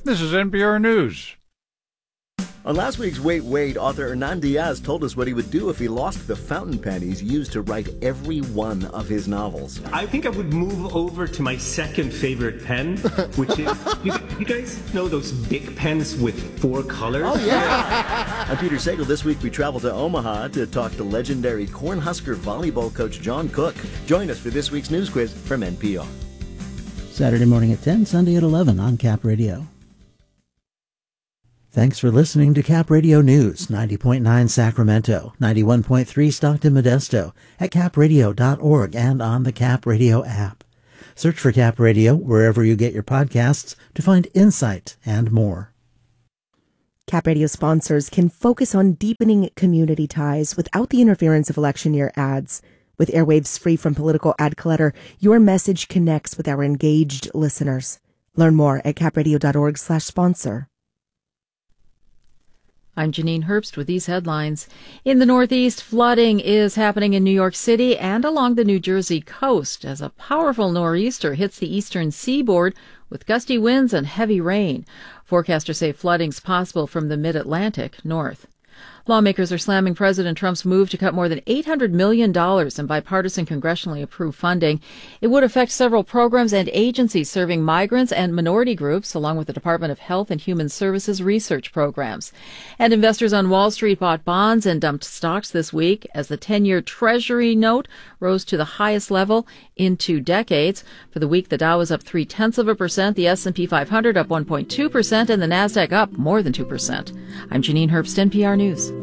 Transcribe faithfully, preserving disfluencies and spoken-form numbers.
This is N P R News. On last week's Wait, Wait, author Hernan Diaz told us what he would do if he lost the fountain pen he's used to write every one of his novels. I think I would move over to my second favorite pen, which is, you, you guys know those big pens with four colors? Oh, yeah. I'm Peter Sagal. This week we travel to Omaha to talk to legendary Cornhusker volleyball coach John Cook. Join us for this week's news quiz from N P R. Saturday morning at ten, Sunday at eleven on Cap Radio. Thanks for listening to Cap Radio News, ninety point nine Sacramento, ninety-one point three Stockton Modesto, at cap radio dot org and on the Cap Radio app. Search for Cap Radio wherever you get your podcasts to find insight and more. Cap Radio sponsors can focus on deepening community ties without the interference of election year ads. With airwaves free from political ad clutter, your message connects with our engaged listeners. Learn more at cap radio dot org slash sponsor. I'm Janine Herbst with these headlines. In the Northeast, flooding is happening in New York City and along the New Jersey coast as a powerful nor'easter hits the eastern seaboard with gusty winds and heavy rain. Forecasters say flooding's possible from the mid-Atlantic north. Lawmakers are slamming President Trump's move to cut more than eight hundred million dollars in bipartisan congressionally approved funding. It would affect several programs and agencies serving migrants and minority groups, along with the Department of Health and Human Services research programs. And investors on Wall Street bought bonds and dumped stocks this week as the ten-year Treasury note rose to the highest level in two decades. For the week, the Dow was up three-tenths of a percent, the S and P five hundred up one point two percent, and the Nasdaq up more than two percent. I'm Janine Herbst, N P R News.